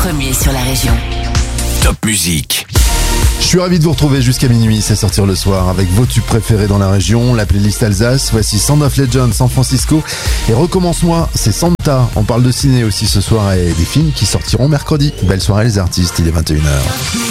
Premier sur la région. Top Musique. Je suis ravi de vous retrouver jusqu'à minuit, c'est sortir le soir avec vos tubes préférés dans la région, la playlist Alsace. Voici Sound of Legend, San Francisco. Et recommence-moi, c'est Santa. On parle de ciné aussi ce soir et des films qui sortiront mercredi. Belle soirée les artistes, il est 21h.